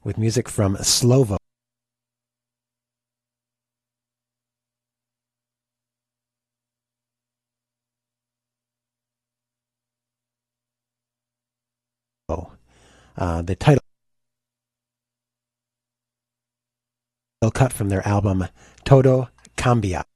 with music from Slovo. The title cut from their album Todo Cambia.